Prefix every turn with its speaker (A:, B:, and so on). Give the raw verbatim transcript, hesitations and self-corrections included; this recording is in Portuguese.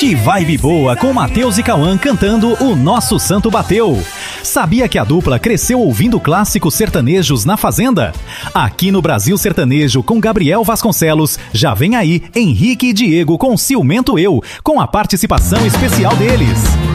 A: Que vibe boa com Matheus e Cauã cantando O Nosso Santo Bateu. Sabia que a dupla cresceu ouvindo clássicos sertanejos na Fazenda? Aqui no Brasil Sertanejo, com Gabriel Vasconcelos, já vem aí Henrique e Diego com Ciumento Eu, com a participação especial deles.